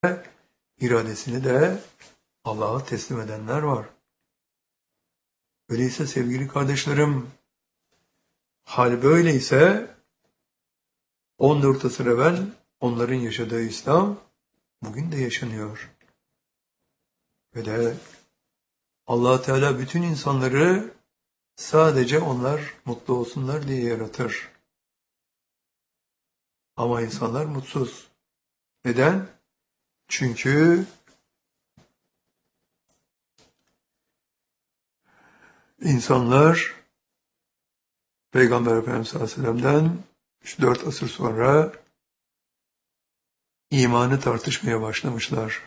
iradesini de Allah'a teslim edenler var. Öyleyse sevgili kardeşlerim, hal böyleyse 14 asır evvel onların yaşadığı İslam bugün de yaşanıyor. Ve de Allah Teala bütün insanları sadece onlar mutlu olsunlar diye yaratır. Ama insanlar mutsuz. Neden? Çünkü insanlar Peygamber Efendimiz sallallahu aleyhi ve sellem'den 4 asır sonra imanı tartışmaya başlamışlar.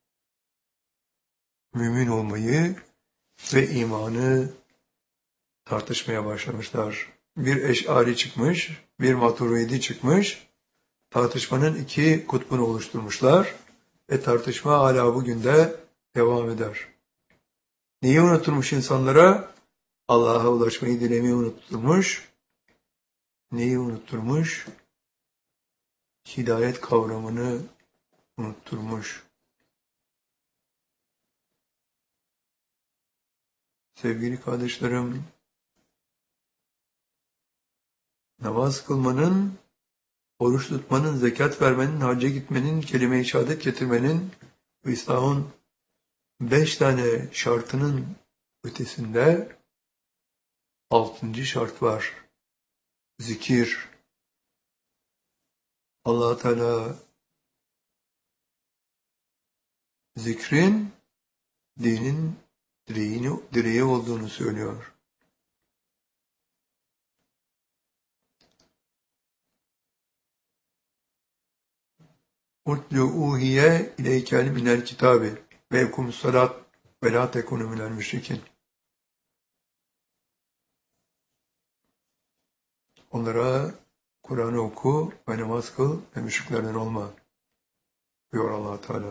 Mümin olmayı ve imanı tartışmaya başlamışlar. Bir Eş'ari çıkmış, bir Maturidi çıkmış. Tartışmanın iki kutbunu oluşturmuşlar ve tartışma hala bugün de devam eder. Neyi unutturmuş insanlara? Allah'a ulaşmayı dilemeyi unutturmuş. Neyi unutturmuş? Hidayet kavramını unutturmuş. Sevgili kardeşlerim, namaz kılmanın, oruç tutmanın, zekat vermenin, hacca gitmenin, kelime-i şehadet getirmenin, İslam'ın 5 tane şartının ötesinde 6. şart var. Zikir. Allah Teala zikrin dinin direği olduğunu söylüyor. Utlu uhiye ileykel minel kitabi ve ekumus salat ve la tekunu minel müşrikin. Onlara Kur'an'ı oku ve namaz kıl ve müşriklerden olma diyor Allah Teala.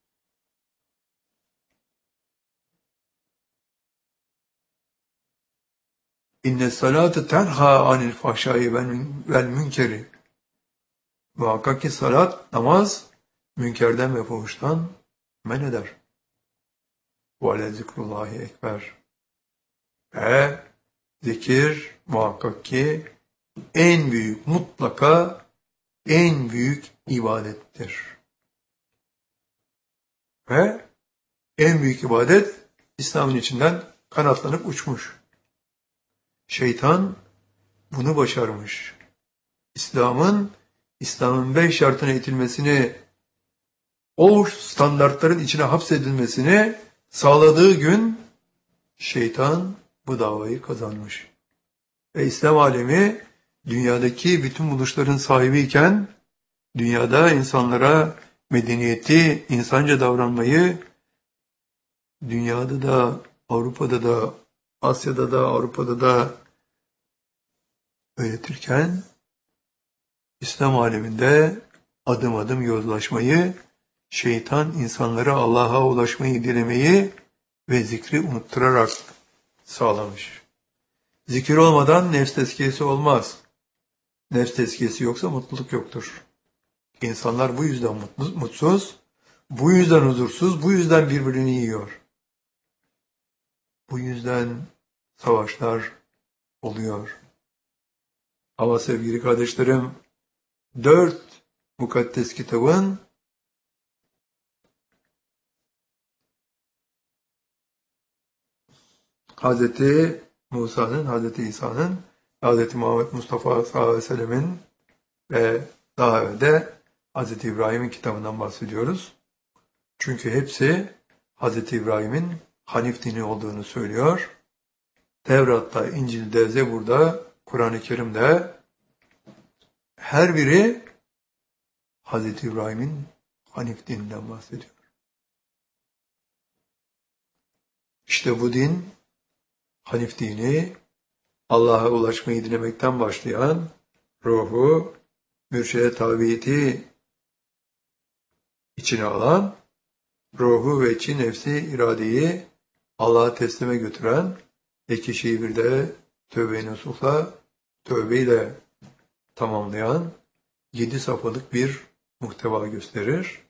İnne salate tenha anil fahşai vel münkeri. Muhakkak ki salat, namaz, münkerden ve fuhuştan men eder. Ve ale zikrullahi ekber. Ve zikir muhakkak ki en büyük, mutlaka en büyük ibadettir. Ve en büyük ibadet İslam'ın içinden kanatlanıp uçmuş. Şeytan bunu başarmış. İslam'ın 5 şartına itilmesini, o standartların içine hapsedilmesini sağladığı gün şeytan bu davayı kazanmış. Ve İslam alemi dünyadaki bütün buluşların sahibiyken, dünyada insanlara medeniyeti, insanca davranmayı, dünyada da, Avrupa'da da, Asya'da da, Avrupa'da da öğretirken, İslam aleminde adım adım yozlaşmayı, şeytan insanlara Allah'a ulaşmayı dilemeyi ve zikri unutturarak sağlamış. Zikir olmadan nefs tezkiyesi olmaz. Nefs tezkiyesi yoksa mutluluk yoktur. İnsanlar bu yüzden mutsuz, bu yüzden huzursuz, bu yüzden birbirini yiyor. Bu yüzden savaşlar oluyor. Ama sevgili kardeşlerim, 4 mukaddes kitabın Hazreti Musa'nın, Hazreti İsa'nın, Hazreti Muhammed Mustafa sallallahu aleyhi ve sellemin ve daha evvel de Hazreti İbrahim'in kitabından bahsediyoruz. Çünkü hepsi Hazreti İbrahim'in Hanif dini olduğunu söylüyor. Tevrat'ta, İncil'de, Zebur'da, Kur'an-ı Kerim'de her biri Hazreti İbrahim'in Hanif dininden bahsediyor. İşte bu din, Hanif dini, Allah'a ulaşmayı dilemekten başlayan, ruhu, mürşide tabiyeti içine alan, ruhu ve içi nefsi, iradeyi Allah'a teslime götüren ve kişiyi bir de tövbe-i nasuhla, tövbeyle tamamlayan 7 safhalık bir muhteva gösterir.